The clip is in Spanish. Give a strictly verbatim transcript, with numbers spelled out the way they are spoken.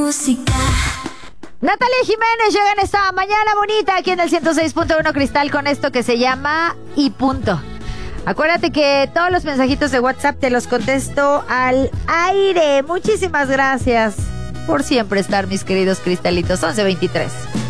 música. Natalia Jiménez llega en esta mañana bonita aquí en el ciento seis punto uno Cristal con esto que se llama Y Punto. Acuérdate que todos los mensajitos de WhatsApp te los contesto al aire. Muchísimas gracias por siempre estar, mis queridos cristalitos. once veintitrés.